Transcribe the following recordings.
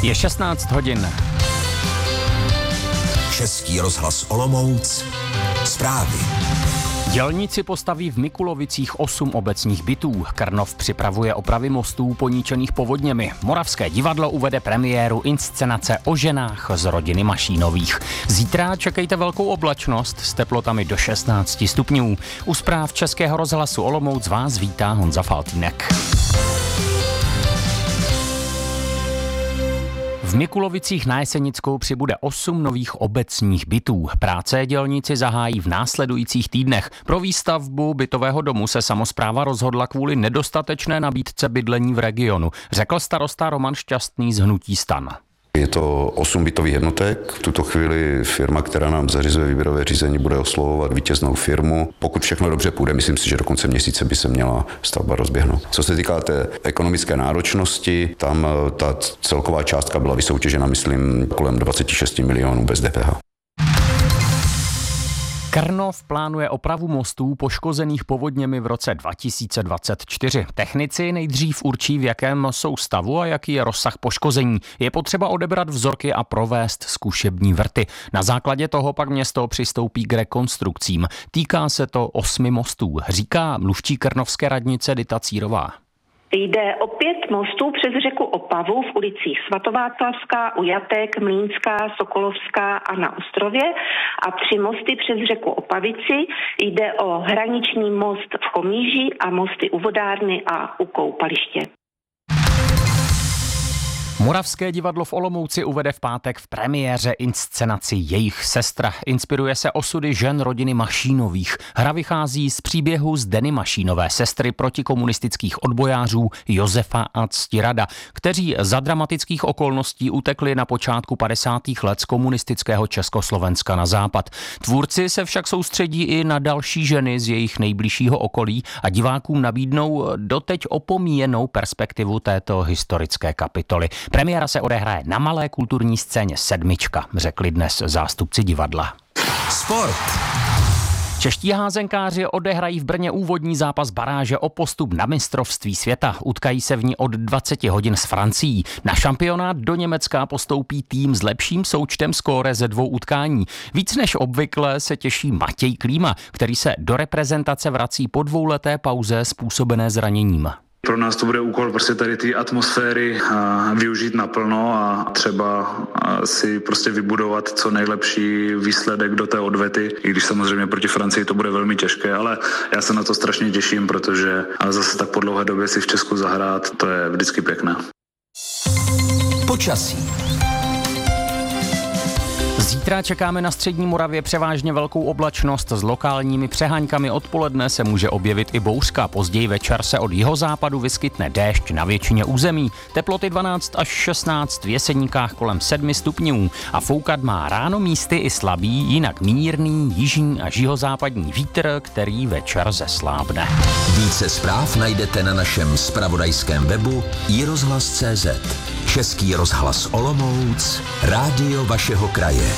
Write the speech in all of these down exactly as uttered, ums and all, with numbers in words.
Je šestnáct hodin. Český rozhlas Olomouc. Zprávy. Dělníci postaví v Mikulovicích osm obecních bytů. Krnov připravuje opravy mostů poničených povodněmi. Moravské divadlo uvede premiéru inscenace o ženách z rodiny Mašínových. Zítra čekejte velkou oblačnost s teplotami do šestnáct stupňů. U zpráv Českého rozhlasu Olomouc vás vítá Honza Faltýnek. V Mikulovicích na Jesenickou přibude osm nových obecních bytů. Práce dělníci zahájí v následujících týdnech. Pro výstavbu bytového domu se samospráva rozhodla kvůli nedostatečné nabídce bydlení v regionu, řekl starosta Roman Šťastný z hnutí STAN. Je to osm bytových jednotek. V tuto chvíli firma, která nám zařizuje výběrové řízení, bude oslovovat vítěznou firmu. Pokud všechno dobře půjde, myslím si, že do konce měsíce by se měla stavba rozběhnout. Co se týká té ekonomické náročnosti, tam ta celková částka byla vysoutěžena, myslím, kolem dvacet šest milionů bez D P H. Krnov plánuje opravu mostů poškozených povodněmi v roce dva tisíce dvacet čtyři. Technici nejdřív určí, v jakém jsou stavu a jaký je rozsah poškození. Je potřeba odebrat vzorky a provést zkušební vrty. Na základě toho pak město přistoupí k rekonstrukcím. Týká se to osmi mostů, říká mluvčí krnovské radnice Dita Círová. Jde o pět mostů přes řeku Opavu v ulicích Svatováclavská, Ujatek, Mlýnská, Sokolovská a na Ostrově a tři mosty přes řeku Opavici. Jde o hraniční most v Chomíži a mosty u vodárny a u koupaliště. Moravské divadlo v Olomouci uvede v pátek v premiéře inscenaci Jejich sestra. Inspiruje se osudy žen rodiny Mašínových. Hra vychází z příběhu Zdeny Mašínové, sestry protikomunistických odbojářů Josefa a Ctirada, kteří za dramatických okolností utekli na počátku padesátých let z komunistického Československa na západ. Tvůrci se však soustředí i na další ženy z jejich nejbližšího okolí a divákům nabídnou doteď opomíjenou perspektivu této historické kapitoly. Premiéra se odehraje na malé kulturní scéně Sedmička, řekli dnes zástupci divadla. Sport. Čeští házenkáři odehrají v Brně úvodní zápas baráže o postup na mistrovství světa. Utkají se v ní od dvacet hodin s Francií. Na šampionát do Německa postoupí tým s lepším součtem skóre ze dvou utkání. Víc než obvykle se těší Matěj Klíma, který se do reprezentace vrací po dvouleté pauze způsobené zraněním. Pro nás to bude úkol prostě tady ty atmosféry využít naplno a třeba si prostě vybudovat co nejlepší výsledek do té odvety, i když samozřejmě proti Francii to bude velmi těžké, ale já se na to strašně těším, protože zase tak po dlouhé době si v Česku zahrát, to je vždycky pěkné. Počasí. Zítra čekáme na střední Moravě převážně velkou oblačnost s lokálními přeháňkami. Odpoledne se může objevit i bouřka. Později večer se od jihozápadu vyskytne déšť na většině území. Teploty dvanáct až šestnáct, v Jeseníkách kolem sedmi stupňů. A foukat má ráno místy i slabý, jinak mírný jižní až jihozápadní vítr, který večer zeslábne. Více zpráv najdete na našem zpravodajském webu i rozhlas tečka cé zet. Český rozhlas Olomouc, rádio vašeho kraje.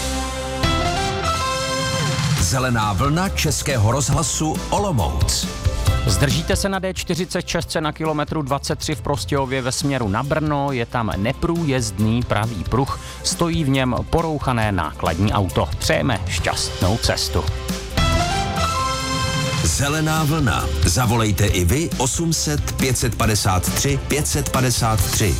Zelená vlna Českého rozhlasu Olomouc. Zdržíte se na D čtyřicet šest na kilometru dvacet tři v Prostějově ve směru na Brno, je tam neprůjezdný pravý pruh, stojí v něm porouchané nákladní auto. Přejeme šťastnou cestu. Zelená vlna. Zavolejte i vy osm set pět set padesát tři pět set padesát tři.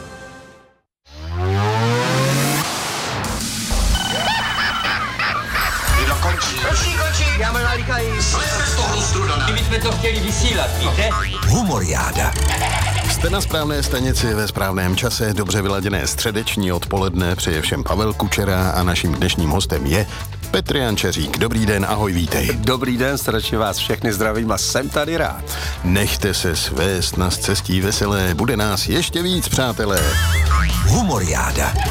Já mám nalíkají. Jsme z toho strudaná. My jsme to chtěli vysílat, víte? Humoriáda. Jste na správné stanici ve správném čase, dobře vyladěné středeční odpoledne, přeje všem Pavel Kučera a naším dnešním hostem je Petr Jančeřík. Dobrý den, ahoj, vítej. Dobrý den, srdečně vás všechny zdravím a jsem tady rád. Nechte se svést na cestí veselé, bude nás ještě víc, přátelé. Humoriáda.